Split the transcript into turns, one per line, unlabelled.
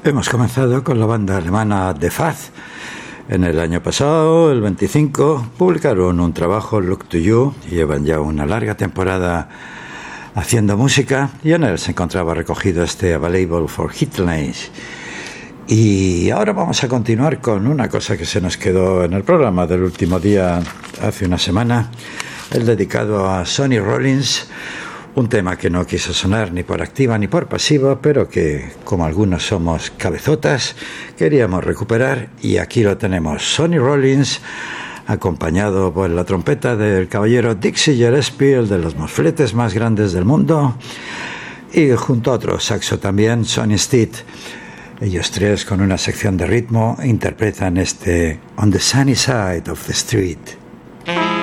Hemos comenzado con la banda alemana The Faz. En el año pasado, el 25, publicaron un trabajo, Look to You, y llevan ya una larga temporada haciendo música, y en él se encontraba recogido este Available for Hitlines. Y ahora vamos a continuar con una cosa que se nos quedó en el programa del último día, hace una semana, el dedicado a Sonny Rollins, un tema que no quiso sonar ni por activa ni por pasiva, pero que, como algunos somos cabezotas, queríamos recuperar, y aquí lo tenemos. Sonny Rollins, acompañado por la trompeta del caballero Dixie Gillespie, el de los mofletes más grandes del mundo, y junto a otro saxo también, Sonny Stitt. Ellos tres, con una sección de ritmo, interpretan este On the Sunny Side of the Street.